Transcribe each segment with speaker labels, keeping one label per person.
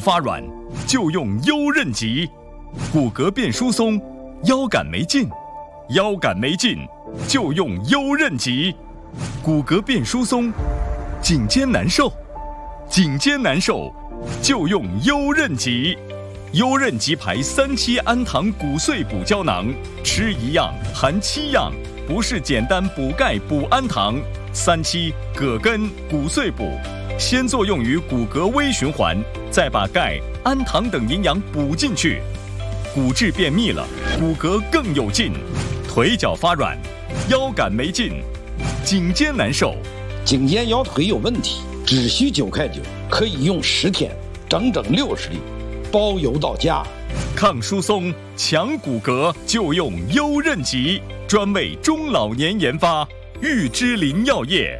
Speaker 1: 发软就用优韧极，骨骼变疏松，腰杆没劲，腰杆没劲就用优韧极，骨骼变疏松，颈肩难受，颈肩难受就用优韧极。优韧极牌3期氨糖骨碎补胶囊，吃一样含7样，不是简单补钙补氨糖。3期葛根骨碎补，先作用于骨骼微循环，再把钙、氨糖等营养补进去，骨质变密了，骨骼更有劲。腿脚发软，腰杆没劲，颈肩难受，
Speaker 2: 颈肩腰腿有问题，只需9块9，可以用10天，整整60粒，包邮到家。
Speaker 1: 抗疏松、强骨骼就用优韧极，专为中老年研发，玉芝林药业。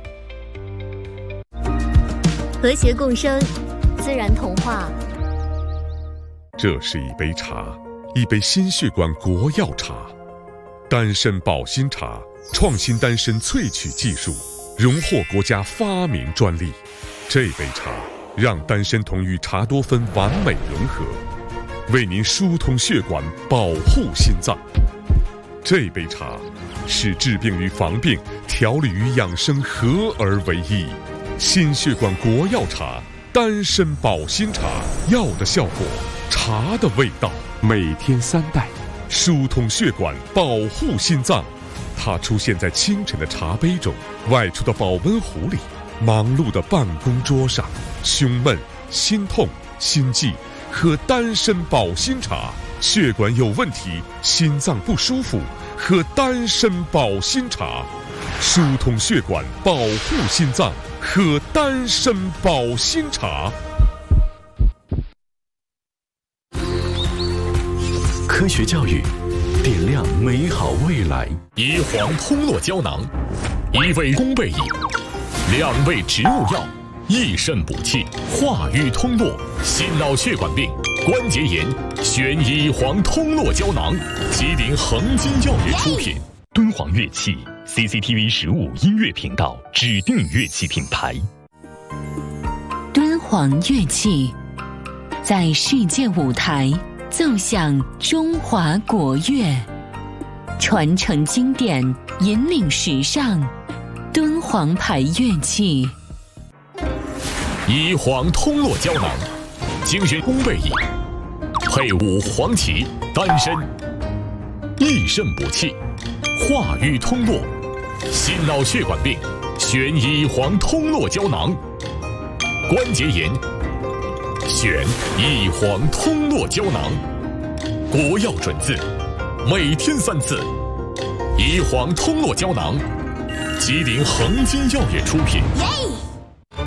Speaker 3: 和谐共生，自然童话。
Speaker 4: 这是一杯茶，一杯心血管国药茶，丹参保心茶，创新丹参萃取技术，荣获国家发明专利。这杯茶让丹参酮与茶多酚完美融合，为您疏通血管，保护心脏。这杯茶是治病与防病、调理与养生合而为一。心血管国药茶，丹参保心茶，药的效果，茶的味道，每天3袋，疏通血管，保护心脏。它出现在清晨的茶杯中，外出的保温壶里，忙碌的办公桌上。胸闷、心痛、心悸，喝丹参保心茶；血管有问题，心脏不舒服，喝丹参保心茶。疏通血管，保护心脏，喝丹参保心茶。
Speaker 5: 科学教育，点亮美好未来。
Speaker 6: 乙黄通络胶囊，1味宫贝饮，2味植物药，益肾补气，化瘀通络，心脑血管病、关节炎，选乙黄通络胶囊。吉林恒金药业出品。敦煌乐器 CCTV 15音乐频道指定乐器品牌。
Speaker 7: 敦煌乐器在世界舞台奏响中华国乐，传承经典，引领时尚。敦煌牌乐器。
Speaker 6: 乙黄通络胶囊，精选宫贝饮，配伍黄芪、丹参，益肾补气，化瘀通络，心脑血管病，选乙黄通络胶囊。关节炎，选乙黄通络胶囊。国药准字，每天3次。乙黄通络胶囊，吉林恒金药业出品。